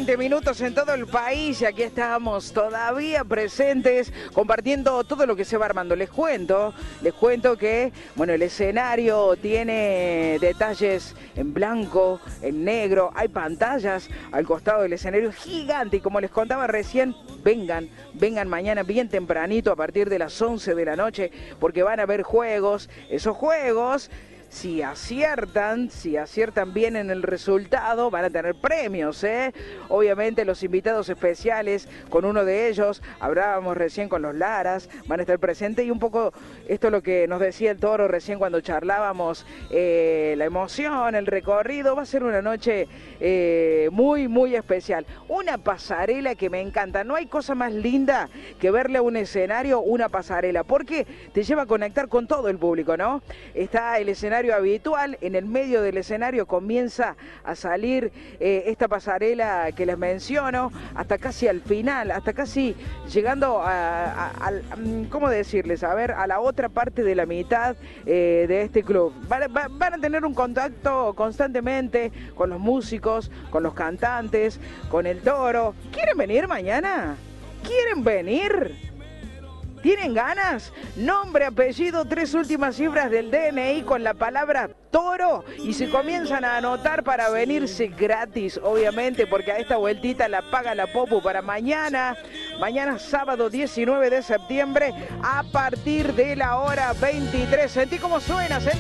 20 minutos en todo el país y aquí estamos todavía presentes compartiendo todo lo que se va armando. Les cuento que, bueno, el escenario tiene detalles en blanco, en negro, hay pantallas al costado del escenario gigante y como les contaba recién, vengan mañana bien tempranito a partir de las 11 de la noche porque van a haber juegos, esos juegos. Si aciertan bien en el resultado, van a tener premios, ¿eh? Obviamente los invitados especiales, con uno de ellos, hablábamos recién con los Laras, van a estar presentes y un poco esto es lo que nos decía el Toro recién cuando charlábamos, la emoción, el recorrido, va a ser una noche muy especial. Una pasarela que me encanta, no hay cosa más linda que verle a un escenario una pasarela, porque te lleva a conectar con todo el público, ¿no? Está el escenario habitual, en el medio del escenario comienza a salir esta pasarela que les menciono, hasta casi al final, hasta casi llegando ¿cómo decirles? A ver, a la otra parte de la mitad de este club. Van a tener un contacto constantemente con los músicos, con los cantantes, con el Toro. ¿Quieren venir mañana? ¿Quieren venir? ¿Tienen ganas? Nombre, apellido, 3 últimas cifras del DNI con la palabra Toro y se comienzan a anotar para venirse gratis, obviamente, porque a esta vueltita la paga la Popu para mañana sábado 19 de septiembre a partir de la hora 23. Sentí cómo suena,